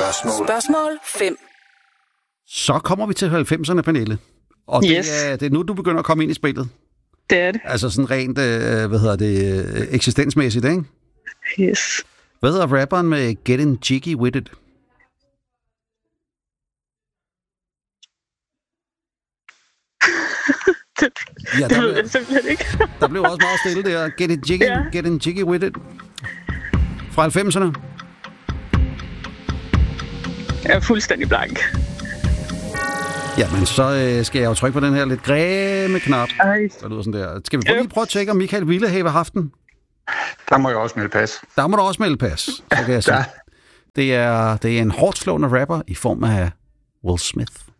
Spørgsmål 5. Så kommer vi til 90'erne, Pernille. Og det er nu, du begynder at komme ind i spillet. Det er det. Altså sådan rent, eksistensmæssigt, ikke? Yes. Hvad hedder rapperen med Getting Jiggy With It? Det ved jeg simpelthen ikke. Der blev også meget stille der. Getting Jiggy With It. Fra 90'erne. Jeg er fuldstændig blank. Jamen, så skal jeg jo trykke på den her lidt grimme knap. Der lyder sådan der. Skal vi lige prøve at tjekke, om Michael Villehave har haft den? Der må jeg også melde pas. Der må du også melde pas, så kan jeg sige. Det er en hårdt slående rapper i form af Will Smith.